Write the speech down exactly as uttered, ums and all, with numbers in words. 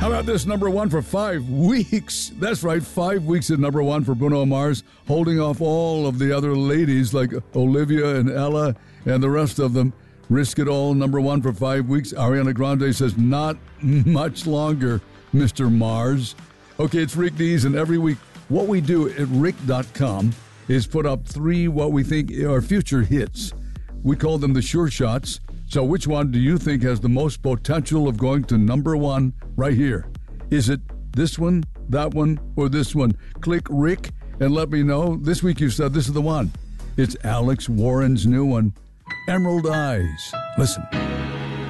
How about this number one for five weeks? That's right, five weeks at number one for Bruno Mars, holding off all of the other ladies like Olivia and Ella and the rest of them. Risk It All, number one for five weeks. Ariana Grande says, not much longer, Mister Mars. Okay, it's Rick Dees, and every week what we do at rick dot com is put up three what we think are future hits. We call them the sure shots. So which one do you think has the most potential of going to number one right here? Is it this one, that one, or this one? Click Rick and let me know. This week you said this is the one. It's Alex Warren's new one, Emerald Eyes. Listen.